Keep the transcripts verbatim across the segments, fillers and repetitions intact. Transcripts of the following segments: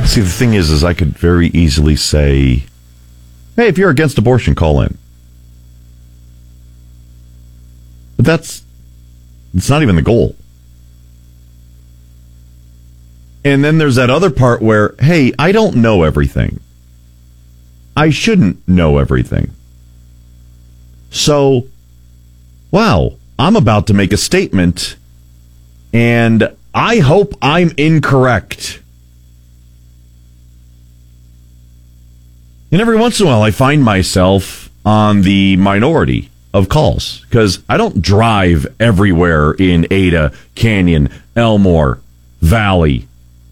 See, the thing is, is I could very easily say, hey, if you're against abortion, call in. But that's, it's not even the goal. And then there's that other part where, hey, I don't know everything. I shouldn't know everything. So, wow, I'm about to make a statement, and I hope I'm incorrect. And every once in a while, I find myself on the minority of calls, because I don't drive everywhere in Ada, Canyon, Elmore, Valley,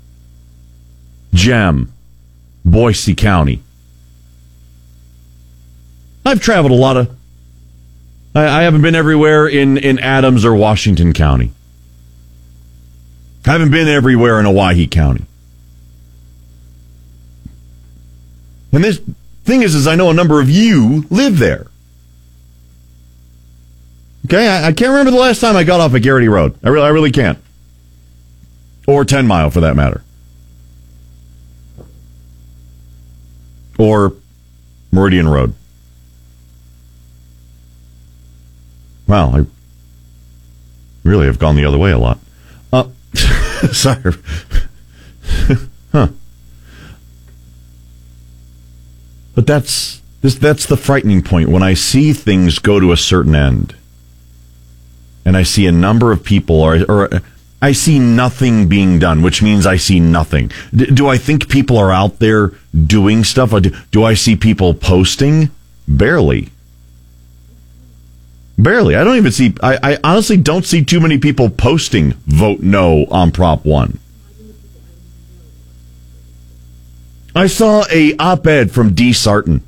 Gem, Boise County. I've traveled a lot of... I, I haven't been everywhere in, in Adams or Washington County. I haven't been everywhere in Owyhee County. And this thing is, is I know a number of you live there. Okay, I, I can't remember the last time I got off at Garrity Road. I really, I really can't. Or ten Mile, for that matter. Or Meridian Road. Wow, I really have gone the other way a lot. Uh, sorry. Huh. But that's this, that's the frightening point. When I see things go to a certain end, and I see a number of people, or, or I see nothing being done, which means I see nothing. D- do I think people are out there doing stuff? Do, do I see people posting? Barely. Barely. I don't even see, I, I honestly don't see too many people posting vote no on Prop one. I saw a op-ed from Dee Sarton,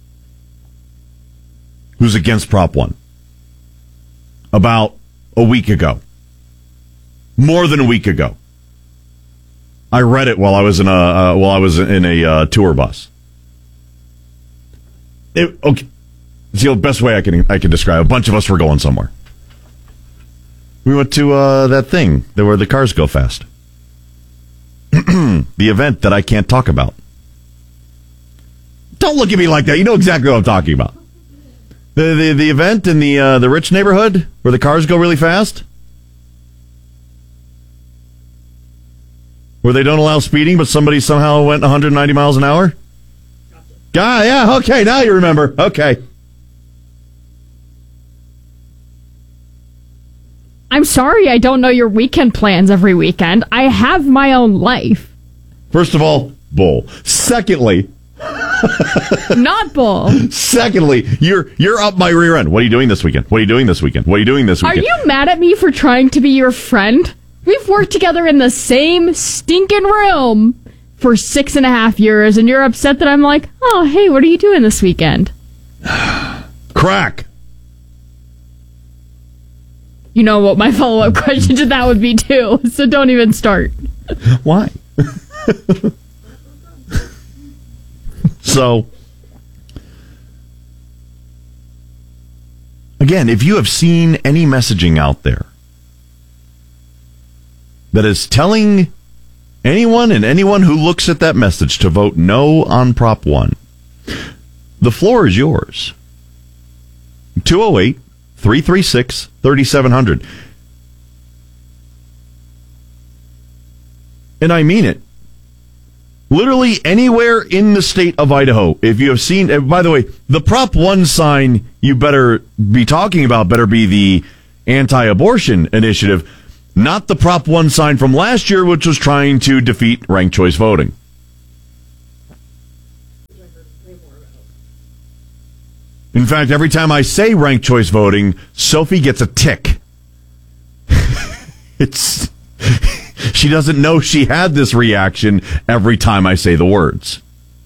who's against Prop one, about a week ago. More than a week ago. I read it while I was in a uh, while I was in a uh, tour bus. It, okay, it's the best way I can I can describe. A bunch of us were going somewhere. We went to uh, that thing where the cars go fast. The event that I can't talk about. Don't look at me like that. You know exactly what I'm talking about. The the, the event in the uh, the rich neighborhood where the cars go really fast, where they don't allow speeding, but somebody somehow went one hundred ninety miles an hour. Yeah, yeah, okay, now you remember. Okay. I'm sorry I don't know your weekend plans every weekend. I have my own life. First of all, bull. Secondly, not bull. Secondly, you're you're up my rear end. What are you doing this weekend? What are you doing this weekend? What are you doing this weekend? Are you mad at me for trying to be your friend? We've worked together in the same stinking room for six and a half years, and you're upset that I'm like, oh, hey, what are you doing this weekend? Crack. You know what my follow-up question to that would be, too, so don't even start. Why? So, again, if you have seen any messaging out there that is telling anyone and anyone who looks at that message to vote no on Prop one, the floor is yours. two oh eight, three three six, three seven zero zero. And I mean it. Literally anywhere in the state of Idaho, if you have seen, by the way, the Prop one sign you better be talking about better be the anti-abortion initiative, not the Prop one sign from last year, which was trying to defeat ranked choice voting. In fact, every time I say ranked choice voting, Sophie gets a tick. It's... She doesn't know she had this reaction every time I say the words.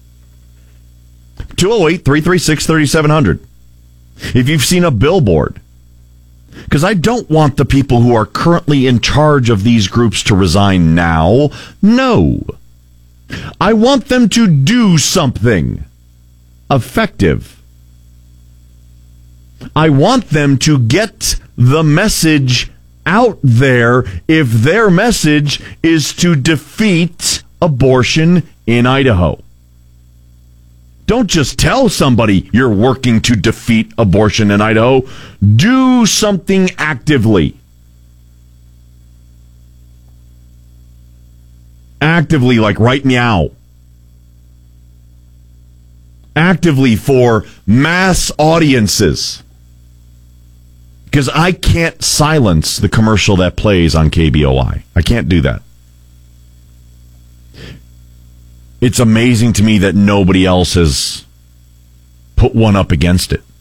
two oh eight, three three six, three seven zero zero. If you've seen a billboard. Because I don't want the people who are currently in charge of these groups to resign now. No. I want them to do something effective. I want them to get the message out there if their message is to defeat abortion in Idaho. Don't just tell somebody you're working to defeat abortion in Idaho. Do something actively. Actively, like right meow. Actively for mass audiences. Because I can't silence the commercial that plays on K B O I. I can't do that. It's amazing to me that nobody else has put one up against it.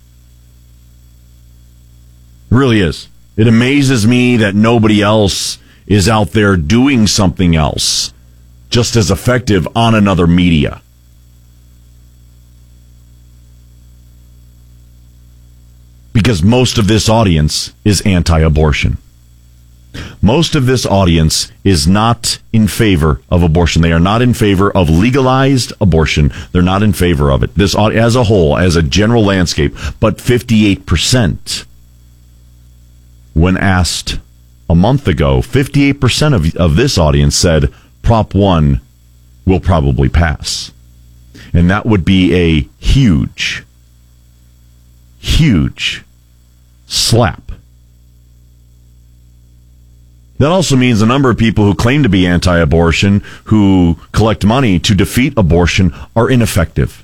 It really is. It amazes me that nobody else is out there doing something else just as effective on another media. Because most of this audience is anti-abortion. Most of this audience is not in favor of abortion. They are not in favor of legalized abortion. They're not in favor of it. This as a whole, as a general landscape, but fifty-eight percent, when asked a month ago, fifty-eight percent of, of this audience said Prop one will probably pass. And that would be a huge, huge slap. That also means a number of people who claim to be anti-abortion, who collect money to defeat abortion, are ineffective.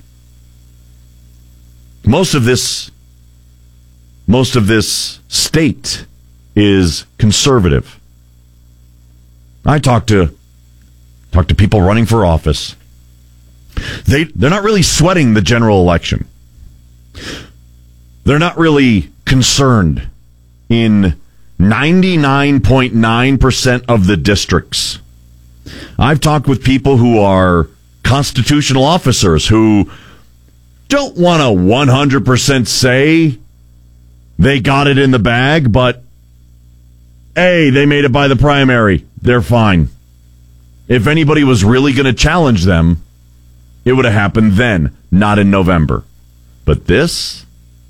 Most of this, most of this state is conservative. I talk to talk to people running for office. They they're not really sweating the general election. They're not really concerned in ninety-nine point nine percent of the districts. I've talked with people who are constitutional officers who don't want to one hundred percent say they got it in the bag, but hey, they made it by the primary. They're fine. If anybody was really going to challenge them, it would have happened then, not in November. But this...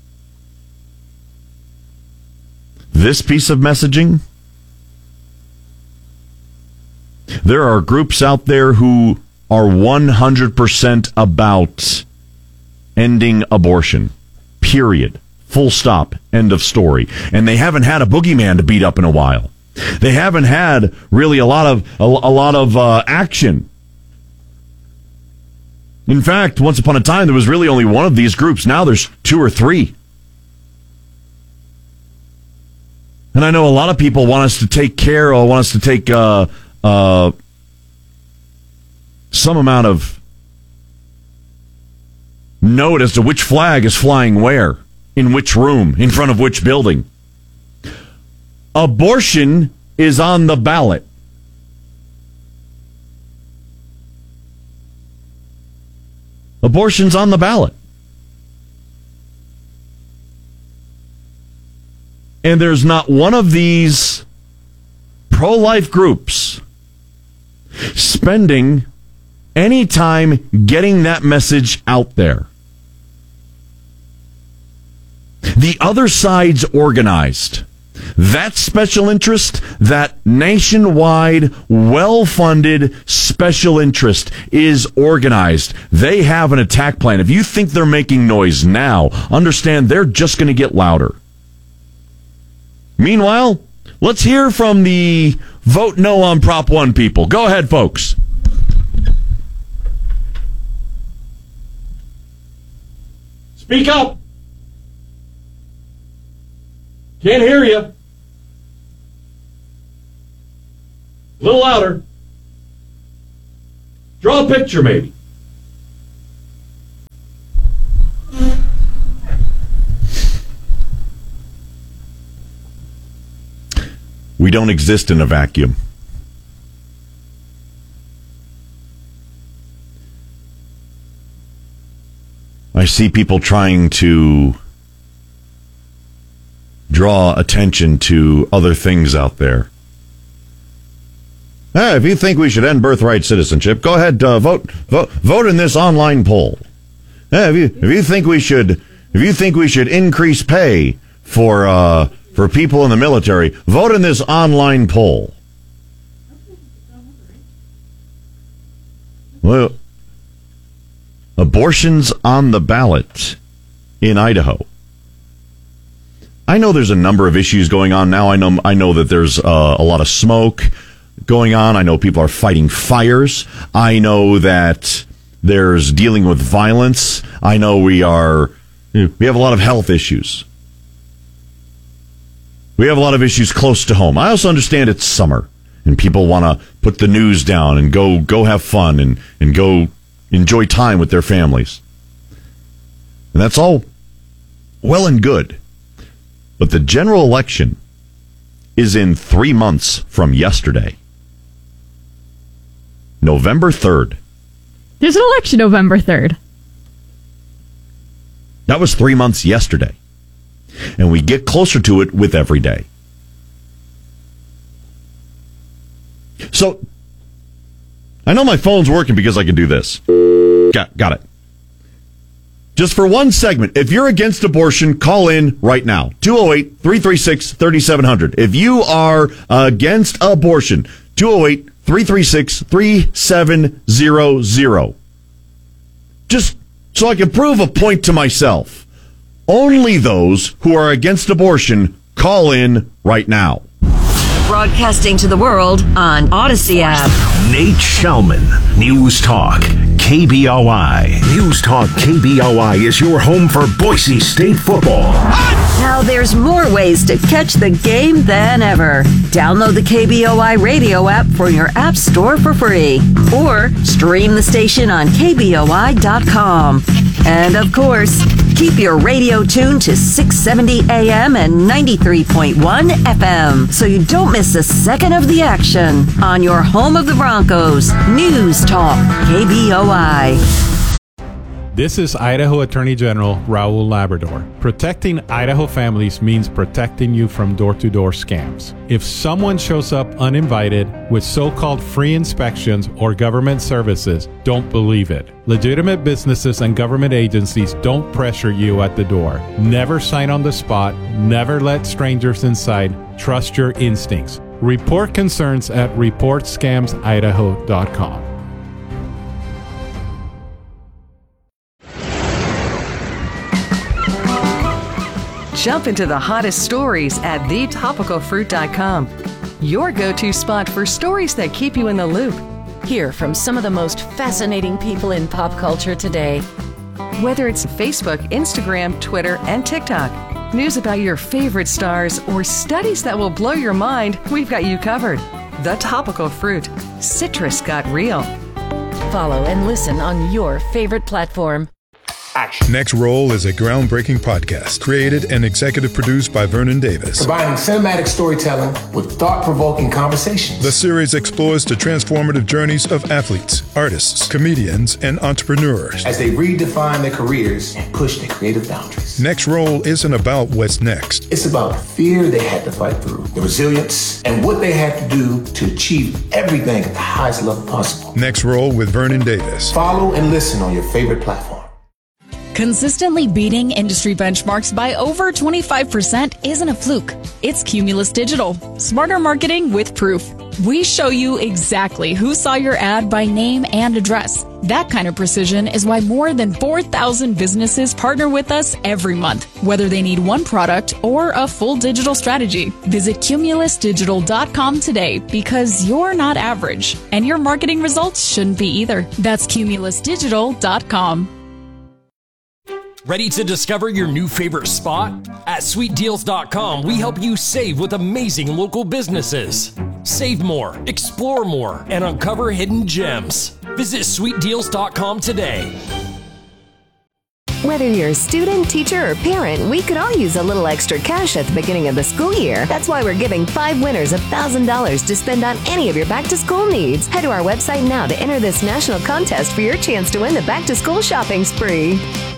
This piece of messaging, there are groups out there who are one hundred percent about ending abortion. Period. Full stop. End of story. And they haven't had a boogeyman to beat up in a while. They haven't had really a lot of a, a lot of uh, action. In fact, once upon a time, there was really only one of these groups. Now there's two or three. And I know a lot of people want us to take care or want us to take uh, uh, some amount of note as to which flag is flying where, in which room, in front of which building. Abortion is on the ballot. Abortion's on the ballot. And there's not one of these pro-life groups spending any time getting that message out there. The other side's organized. That special interest, that nationwide, well-funded special interest is organized. They have an attack plan. If you think they're making noise now, understand they're just going to get louder. Meanwhile, let's hear from the vote no on Prop one people. Go ahead, folks. Speak up. Can't hear you. A little louder. Draw a picture, maybe. We don't exist in a vacuum. I see people trying to draw attention to other things out there. Hey, if you think we should end birthright citizenship, go ahead, uh, vote, vote, vote in this online poll. Hey, if you if you think we should if you think we should increase pay for uh, for people in the military, vote in this online poll. Well, abortions on the ballot in Idaho. I know there's a number of issues going on now. I know I know that there's uh, a lot of smoke going on. I know people are fighting fires. I know that there's dealing with violence. I know we are we have a lot of health issues. We have a lot of issues close to home. I also understand it's summer and people want to put the news down and go go have fun and, and go enjoy time with their families. And that's all well and good. But the general election is in three months from yesterday. November third. There's an election November third. That was three months yesterday. And we get closer to it with every day. So, I know my phone's working because I can do this. Got, got it. Just for one segment, if you're against abortion, call in right now. two oh eight, three three six, three seven zero zero. If you are against abortion, two oh eight, three three six, three seven zero zero. Just so I can prove a point to myself. Only those who are against abortion call in right now. Broadcasting to the world on Odyssey app. Nate Schellman, News Talk, K B O I. News Talk K B O I is your home for Boise State football. Now there's more ways to catch the game than ever. Download the K B O I radio app for your app store for free. Or stream the station on K B O I dot com. And of course, keep your radio tuned to six seventy A M and ninety-three point one F M so you don't miss a second of the action on your home of the Broncos. News Talk K B O I. This is Idaho Attorney General Raul Labrador. Protecting Idaho families means protecting you from door-to-door scams. If someone shows up uninvited with so-called free inspections or government services, don't believe it. Legitimate businesses and government agencies don't pressure you at the door. Never sign on the spot. Never let strangers inside. Trust your instincts. Report concerns at report scams idaho dot com. Jump into the hottest stories at the topical fruit dot com. Your go-to spot for stories that keep you in the loop. Hear from some of the most fascinating people in pop culture today. Whether it's Facebook, Instagram, Twitter, and TikTok, news about your favorite stars, or studies that will blow your mind, we've got you covered. The Topical Fruit. Citrus got real. Follow and listen on your favorite platform. Action. Next Roll is a groundbreaking podcast created and executive produced by Vernon Davis. Combining cinematic storytelling with thought-provoking conversations. The series explores the transformative journeys of athletes, artists, comedians, and entrepreneurs as they redefine their careers and push their creative boundaries. Next Roll isn't about what's next. It's about the fear they had to fight through, the resilience, and what they had to do to achieve everything at the highest level possible. Next Roll with Vernon Davis. Follow and listen on your favorite platform. Consistently beating industry benchmarks by over twenty-five percent isn't a fluke. It's Cumulus Digital. Smarter marketing with proof. We show you exactly who saw your ad by name and address. That kind of precision is why more than four thousand businesses partner with us every month, whether they need one product or a full digital strategy. Visit cumulus digital dot com today because you're not average, and your marketing results shouldn't be either. That's cumulus digital dot com. Ready to discover your new favorite spot? At sweet deals dot com, we help you save with amazing local businesses. Save more, explore more, and uncover hidden gems. Visit sweet deals dot com today. Whether you're a student, teacher, or parent, we could all use a little extra cash at the beginning of the school year. That's why we're giving five winners one thousand dollars to spend on any of your back-to-school needs. Head to our website now to enter this national contest for your chance to win the back-to-school shopping spree.